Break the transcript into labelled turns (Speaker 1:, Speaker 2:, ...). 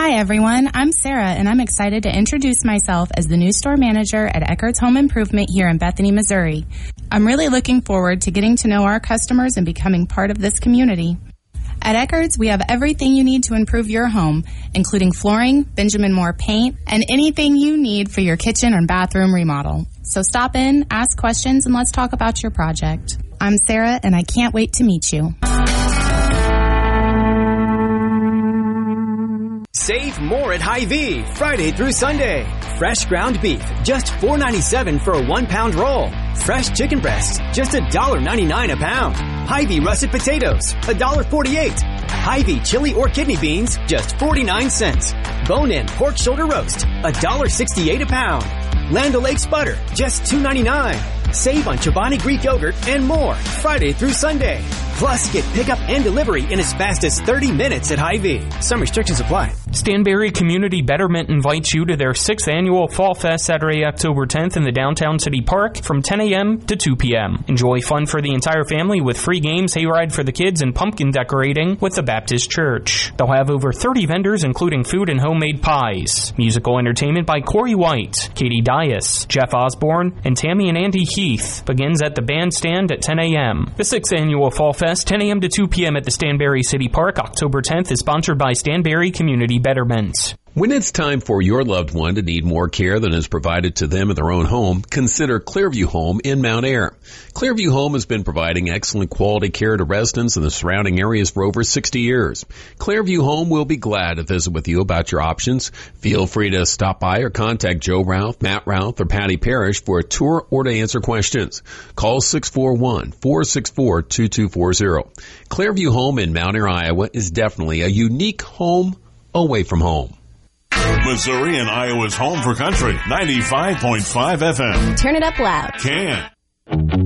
Speaker 1: Hi everyone, I'm Sarah and I'm excited to introduce myself as the new store manager at Eckerd's Home Improvement here in Bethany, Missouri. I'm really looking forward to getting to know our customers and becoming part of this community. At Eckerd's, we have everything you need to improve your home, including flooring, Benjamin Moore paint, and anything you need for your kitchen or bathroom remodel. So stop in, ask questions, and let's talk about your project. I'm Sarah and I can't wait to meet you.
Speaker 2: Save more at Hy-Vee, Friday through Sunday. Fresh ground beef, just $4.97 for a 1-pound roll. Fresh chicken breasts, just $1.99 a pound. Hy-Vee russet potatoes, $1.48. Hy-Vee chili or kidney beans, just 49 cents. Bone-in pork shoulder roast, $1.68 a pound. Land O'Lakes butter, just $2.99. Save on Chobani Greek yogurt and more, Friday through Sunday. Plus, get pickup and delivery in as fast as 30 minutes at Hy-Vee. Some restrictions apply.
Speaker 3: Stanberry Community Betterment invites you to their 6th annual Fall Fest Saturday, October 10th in the downtown city park from 10 a.m. to 2 p.m. Enjoy fun for the entire family with free games, hayride for the kids, and pumpkin decorating with the Baptist Church. They'll have over 30 vendors, including food and homemade pies. Musical entertainment by Corey White, Katie Dias, Jeff Osborne, and Tammy and Andy Heath begins at the bandstand at 10 a.m. The 6th annual Fall Fest, 10 a.m. to 2 p.m. at the Stanberry City Park, October 10th, is sponsored by Stanberry Community Betterment.
Speaker 4: When it's time for your loved one to need more care than is provided to them in their own home, consider Clearview Home in Mount Ayr. Clearview Home has been providing excellent quality care to residents in the surrounding areas for over 60 years. Clearview Home will be glad to visit with you about your options. Feel free to stop by or contact Joe Routh, Matt Routh, or Patty Parrish for a tour or to answer questions. Call 641-464-2240. Clearview Home in Mount Ayr, Iowa is definitely a unique home away from home.
Speaker 5: Missouri and Iowa's home for country, 95.5 FM.
Speaker 6: Turn it up loud.
Speaker 5: Can.